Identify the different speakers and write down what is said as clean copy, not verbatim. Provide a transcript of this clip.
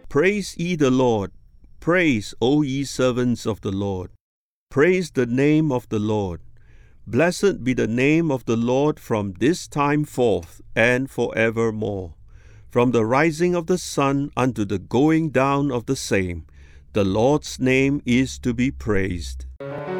Speaker 1: Praise ye the Lord. Praise, O ye servants of the Lord. Praise the name of the Lord. Blessed be the name of the Lord from this time forth and forevermore. From the rising of the sun unto the going down of the same, the Lord's name is to be praised.